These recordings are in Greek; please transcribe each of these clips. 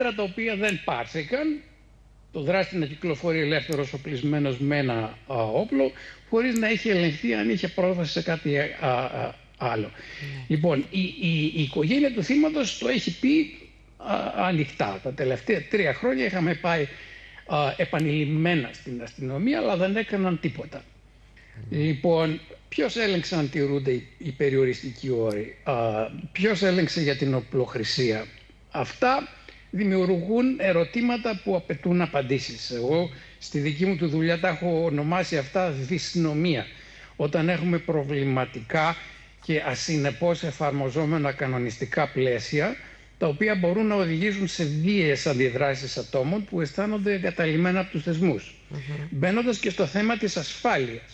τα οποία δεν πάρθηκαν, το δράστη να κυκλοφορεί ελεύθερος οπλισμένος με ένα όπλο, χωρίς να έχει ελεγχθεί αν είχε πρόσβαση σε κάτι άλλο. Λοιπόν, η οικογένεια του θύματος το έχει πει ανοιχτά. Τα τελευταία 3 χρόνια είχαμε πάει επανειλημμένα στην αστυνομία, αλλά δεν έκαναν τίποτα. Λοιπόν, ποιος έλεγξε αν τηρούνται οι περιοριστικοί όροι, ποιος έλεγξε για την οπλοχρησία. Αυτά δημιουργούν ερωτήματα που απαιτούν απαντήσεις. Εγώ στη δική μου τη δουλειά τα έχω ονομάσει αυτά δυσνομία. Όταν έχουμε προβληματικά και ασυνεπώς εφαρμοζόμενα κανονιστικά πλαίσια, τα οποία μπορούν να οδηγήσουν σε βίαιες αντιδράσεις ατόμων που αισθάνονται εγκαταλειμμένα από τους θεσμούς. Μπαίνοντας και στο θέμα της ασφάλειας.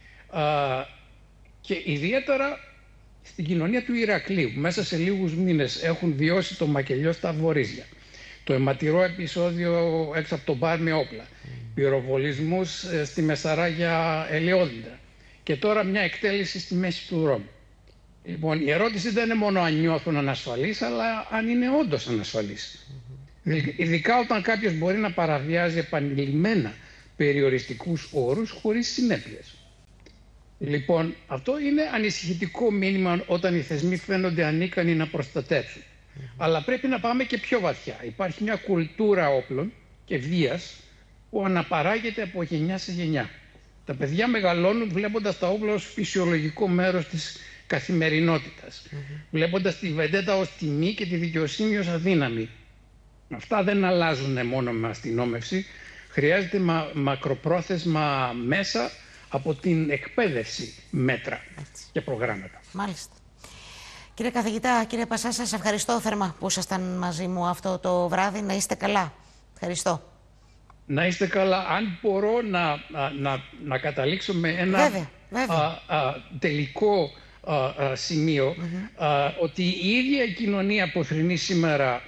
Και ιδιαίτερα στην κοινωνία του Ηρακλείου, μέσα σε λίγους μήνες έχουν βιώσει το μακελιό στα Βορίζια, το αιματηρό επεισόδιο έξω από τον μπαρ με όπλα, πυροβολισμούς στη Μεσαράγια Ελαιόδεντρα και τώρα μια εκτέλεση στη μέση του δρόμου. Λοιπόν, η ερώτηση δεν είναι μόνο αν νιώθουν ανασφαλείς, αλλά αν είναι όντως ανασφαλείς. Ειδικά όταν κάποιος μπορεί να παραβιάζει επανειλημμένα περιοριστικούς όρους χωρίς συνέπειες. Λοιπόν, αυτό είναι ανησυχητικό μήνυμα όταν οι θεσμοί φαίνονται ανίκανοι να προστατεύσουν. Αλλά πρέπει να πάμε και πιο βαθιά. Υπάρχει μια κουλτούρα όπλων και βίας που αναπαράγεται από γενιά σε γενιά. Τα παιδιά μεγαλώνουν βλέποντας τα όπλα ως φυσιολογικό μέρος της καθημερινότητας. Βλέποντας τη βεντέτα ως τιμή και τη δικαιοσύνη ως αδύναμη. Αυτά δεν αλλάζουν μόνο με αστυνόμευση. Χρειάζεται μακροπρόθεσμα μέσα από την εκπαίδευση μέτρα και προγράμματα. Μάλιστα. Κύριε καθηγητά, κύριε Πασά, σας ευχαριστώ θερμά που ήσασταν μαζί μου αυτό το βράδυ. Να είστε καλά. Ευχαριστώ. Να είστε καλά. Αν μπορώ να καταλήξω με ένα τελικό σημείο, ότι η ίδια η κοινωνία που θρηνεί σήμερα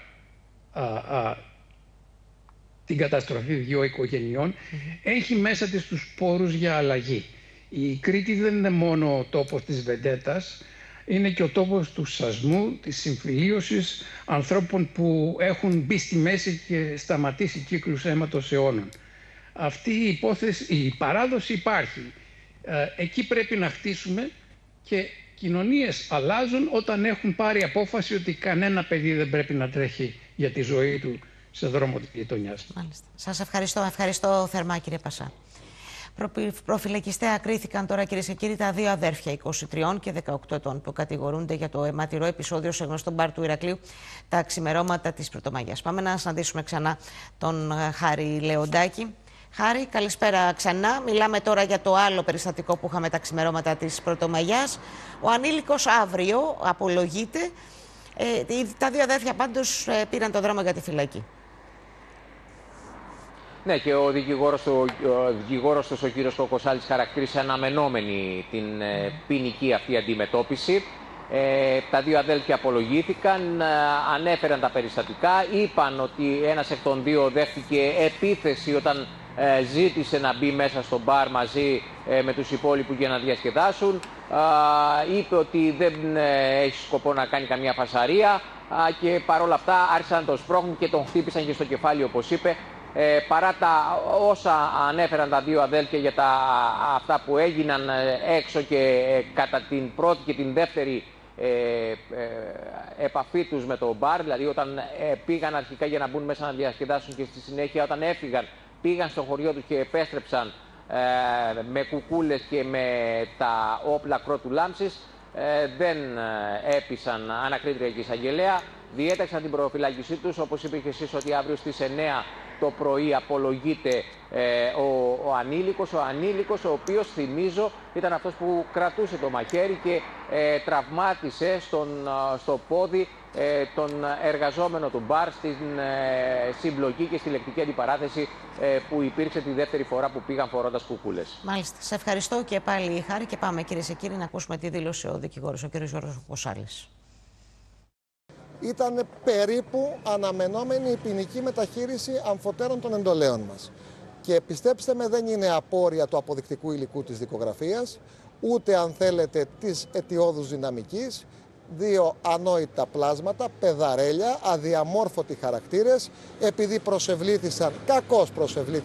την καταστροφή 2 οικογενειών, έχει μέσα της τους πόρους για αλλαγή. Η Κρήτη δεν είναι μόνο ο τόπος της βεντέτας, είναι και ο τόπος του σασμού, της συμφιλίωσης ανθρώπων που έχουν μπει στη μέση και σταματήσει κύκλους αίματος αιώνων. Αυτή η υπόθεση, η παράδοση υπάρχει. Εκεί πρέπει να χτίσουμε και κοινωνίες αλλάζουν όταν έχουν πάρει απόφαση ότι κανένα παιδί δεν πρέπει να τρέχει για τη ζωή του σε δρόμο της γειτονιάς. Μάλιστα. Σας ευχαριστώ θερμά, κύριε Πασά. Προφυλακιστέα κρίθηκαν τώρα, κυρίες και κύριοι, τα 2 αδέρφια 23 και 18 ετών που κατηγορούνται για το αιματηρό επεισόδιο σε γνωστό μπαρ του Ηρακλείου τα ξημερώματα της Πρωτομαγιάς. Πάμε να συναντήσουμε ξανά τον Χάρη Λεοντάκη. Χάρη, καλησπέρα ξανά. Μιλάμε τώρα για το άλλο περιστατικό που είχαμε τα ξημερώματα της Πρωτομαγιάς. Ο ανήλικος αύριο απολογείται. Τα 2 αδέρφια πάντως πήραν το δρόμο για τη φυλακή. Ναι, και ο δικηγόρος του, ο κύριος Κοκοσάλης, χαρακτήρισε αναμενόμενη την ποινική αυτή αντιμετώπιση. Τα 2 αδέλφια απολογήθηκαν, ανέφεραν τα περιστατικά, είπαν ότι ένας εκ των 2 δέχτηκε επίθεση όταν ζήτησε να μπει μέσα στο μπαρ μαζί με τους υπόλοιπους για να διασκεδάσουν. Είπε ότι δεν έχει σκοπό να κάνει καμία φασαρία και παρόλα αυτά άρχισαν να τον σπρώχνουν και τον χτύπησαν και στο κεφάλι, όπως είπε. Παρά τα όσα ανέφεραν τα 2 αδέλφια για αυτά που έγιναν έξω και κατά την πρώτη και την δεύτερη επαφή τους με το μπαρ, δηλαδή όταν πήγαν αρχικά για να μπουν μέσα να διασκεδάσουν και στη συνέχεια όταν έφυγαν πήγαν στο χωριό τους και επέστρεψαν με κουκούλες και με τα όπλα κρότου λάμψης, δεν έπεισαν ανακρίτρια και εισαγγελέα, διέταξαν την προφυλάκησή τους, όπως είπε και εσείς, ότι αύριο στις 9 το πρωί απολογείται ο ανήλικος, ο οποίος, θυμίζω, ήταν αυτός που κρατούσε το μαχαίρι και τραυμάτισε στο πόδι τον εργαζόμενο του μπαρ στην συμπλοκή και στη λεκτική αντιπαράθεση που υπήρξε τη δεύτερη φορά που πήγαν φορώντας κουκούλες. Μάλιστα. Σε ευχαριστώ και πάλι, Χάρη, και πάμε, κυρίες και κύριοι, να ακούσουμε τη δήλωση ο δικηγόρος, ο κ. Γιώργος Κοσάλης. Ήταν περίπου αναμενόμενη η ποινική μεταχείριση αμφωτέρων των εντολέων μας. Και πιστέψτε με, δεν είναι απόρρια του αποδεικτικού υλικού της δικογραφίας, ούτε αν θέλετε της αιτιώδους δυναμικής. δύο ανόητα πλάσματα, παιδαρέλια, αδιαμόρφωτοι χαρακτήρες, επειδή κακώς προσευλήθησαν